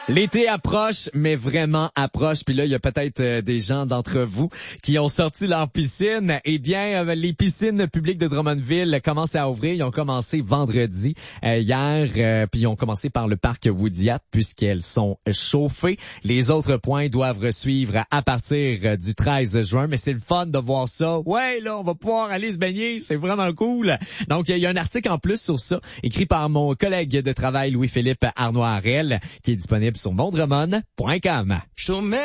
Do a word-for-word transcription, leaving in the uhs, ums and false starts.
L'été approche, mais vraiment approche. Puis là, il y a peut-être euh, des gens d'entre vous qui ont sorti leur piscine. Eh bien, euh, les piscines publiques de Drummondville commencent à ouvrir. Ils ont commencé vendredi, euh, hier, euh, puis ils ont commencé par le parc Woodyat puisqu'elles sont chauffées. Les autres points doivent suivre à partir euh, du treize juin. Mais c'est le fun de voir ça. Ouais, là, on va pouvoir aller se baigner. C'est vraiment cool. Donc, il y a un article en plus sur ça, écrit par mon collègue de travail Louis-Philippe Arnoirel, qui est disponible sur mondremon point com.